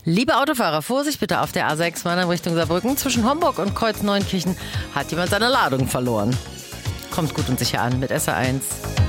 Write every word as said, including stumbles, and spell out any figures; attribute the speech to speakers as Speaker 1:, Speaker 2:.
Speaker 1: Liebe Autofahrer, Vorsicht bitte auf der A sechs Mannheim Richtung Saarbrücken. Zwischen Homburg und Kreuz Neunkirchen hat jemand seine Ladung verloren. Kommt gut und sicher an mit S R eins.